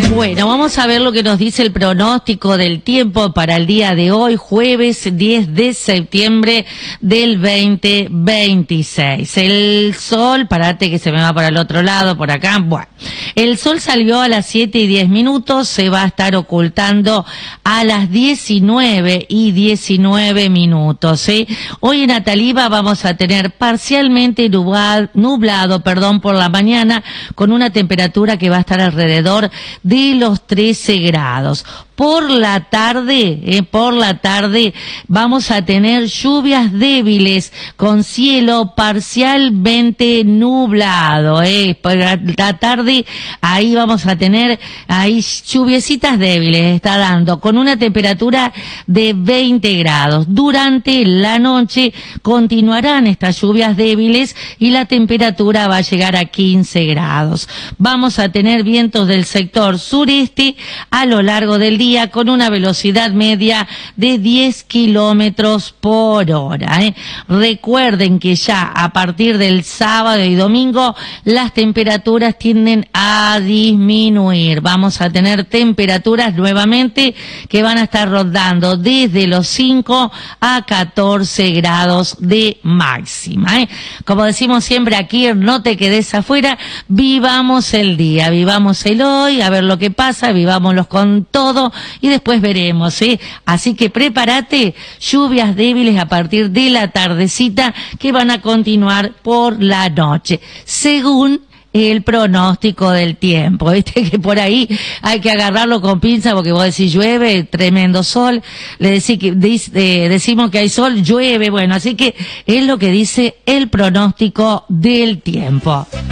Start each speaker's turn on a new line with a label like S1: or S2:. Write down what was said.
S1: Bueno, vamos a ver lo que nos dice el pronóstico del tiempo para el día de hoy, jueves 10 de septiembre del 2026. El sol, parate que se me va para el otro lado, por acá, bueno. El sol salió a las 7:10, se va a estar ocultando a las 19:19, ¿sí? Hoy en Ataliba vamos a tener parcialmente nublado, por la mañana, con una temperatura que va a estar alrededor de los 13 grados. Por la tarde vamos a tener lluvias débiles con cielo parcialmente nublado, Por la tarde ahí vamos a tener lluviecitas débiles, está dando, con una temperatura de 20 grados. Durante la noche continuarán estas lluvias débiles y la temperatura va a llegar a 15 grados. Vamos a tener vientos del sector sureste a lo largo del día con una velocidad media de 10 kilómetros por hora. Recuerden que ya a partir del sábado y domingo las temperaturas tienden a disminuir. Vamos a tener temperaturas nuevamente que van a estar rondando desde los 5 a 14 grados de máxima. Como decimos siempre aquí, no te quedes afuera, vivamos el día, vivamos el hoy, a ver lo que pasa, vivámoslos con todo y después veremos, Así que prepárate, lluvias débiles a partir de la tardecita que van a continuar por la noche, según el pronóstico del tiempo. Viste que por ahí hay que agarrarlo con pinza porque vos decís llueve, tremendo sol, decimos que hay sol, llueve, bueno, así que es lo que dice el pronóstico del tiempo.